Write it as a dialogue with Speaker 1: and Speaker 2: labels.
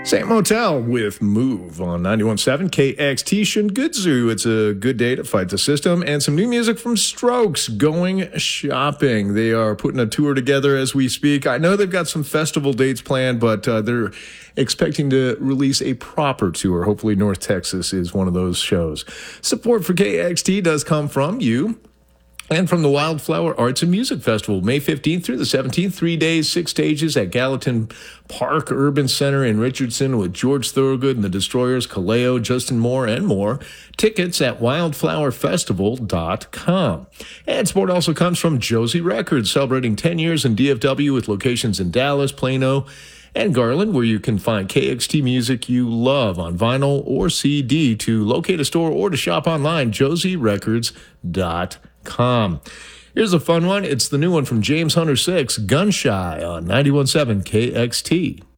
Speaker 1: St. Motel with Move on 91.7 KXT Shingudzu. It's a good day to fight the system. And some new music from Strokes, Going Shopping. They are putting a tour together as we speak. I know they've got some festival dates planned, but they're expecting to release a proper tour. Hopefully North Texas is one of those shows. Support for KXT does come from you and from the Wildflower Arts and Music Festival, May 15th through the 17th, 3 days, 6 stages at Gallatin Park Urban Center in Richardson with George Thorogood and the Destroyers, Kaleo, Justin Moore, and more. Tickets at wildflowerfestival.com. And support also comes from Josie Records, celebrating 10 years in DFW with locations in Dallas, Plano, and Garland, where you can find KXT music you love on vinyl or CD. To locate a store or to shop online, josierecords.com. Here's a fun one. It's the new one from James Hunter 6, Gun Shy on 91.7 KXT.